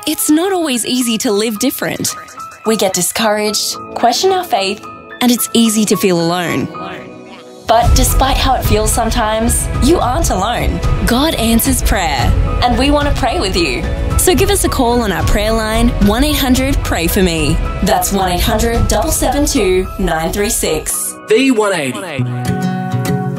It's not always easy to live different. We get discouraged, question our faith, and it's easy to feel alone. But despite how it feels sometimes, you aren't alone. God answers prayer. And we want to pray with you. So give us a call on our prayer line, 1-800-PRAY-FOR-ME. That's 1-800-772-936. V180.